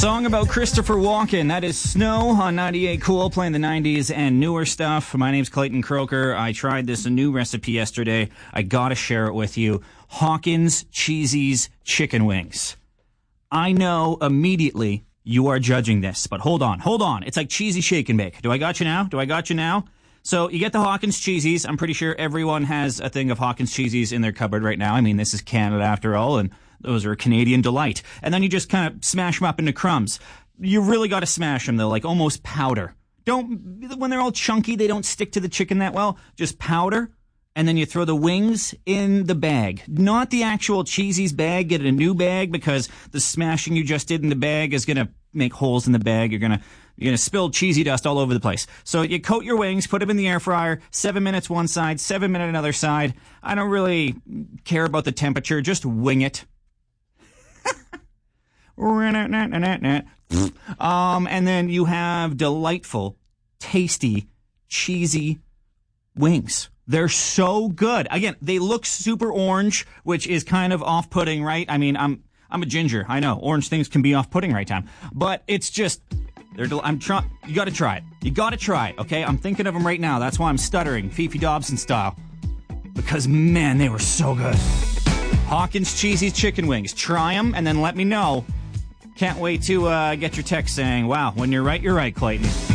Song about Christopher Walken. That is Snow on 98 Cool, playing the 90s and newer stuff. My name's Clayton Croker. I tried this new recipe yesterday. I gotta share it with you. Hawkins Cheesy's chicken wings. I know immediately you are judging this, but hold on. It's like cheesy shake and bake. Do I got you now? So you get the Hawkins Cheesies. I'm pretty sure everyone has a thing of Hawkins Cheesies in their cupboard right now. I mean, this is Canada after all, and those are a Canadian delight. And then you just kind of smash them up into crumbs. You really got to smash them, though, like almost powder. When they're all chunky, they don't stick to the chicken that well. Just powder, and then you throw the wings in the bag. Not the actual Cheesies bag. Get a new bag, because the smashing you just did in the bag is going to make holes in the bag. You're going to spill cheesy dust all over the place. So you coat your wings, put them in the air fryer, 7 minutes one side, 7 minutes another side. I don't really care about the temperature. Just wing it. And then you have delightful, tasty, cheesy wings. They're so good. Again, they look super orange, which is kind of off-putting, right? I mean, I'm a ginger. I know orange things can be off-putting right time, but it's just you got to try it. You got to try it. Okay, I'm thinking of them right now. That's why I'm stuttering, Fifi Dobson style, because man, they were so good. Hawkins Cheesy's chicken wings. Try them and then let me know. Can't wait to get your text saying, wow, when you're right, Clayton.